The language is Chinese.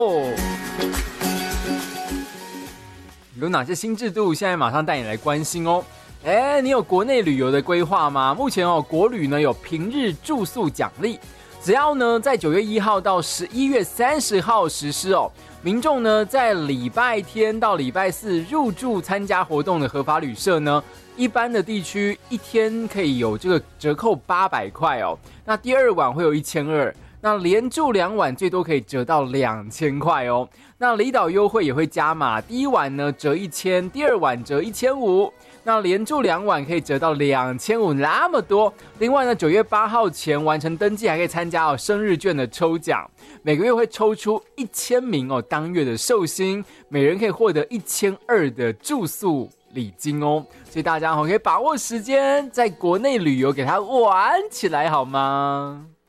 有哪些新制度？现在马上带你来关心哦。你有国内旅游的规划吗？目前国旅呢有平日住宿奖励，只要呢在9月1号到11月30号实施哦。民众呢在礼拜天到礼拜四入住参加活动的合法旅社呢，一般的地区一天可以有这个折扣800块哦。那第2晚会有1200，那连住2晚最多可以折到2000块哦。那离岛优惠也会加码，第1晚呢折1000，第2晚折1500。那连住2晚可以折到2500，那么多。另外呢，9月8号前完成登记，还可以参加生日券的抽奖，每个月会抽出1000名当月的寿星，每人可以获得1200的住宿礼金哦。所以大家可以把握时间，在国内旅游给它玩起来好吗？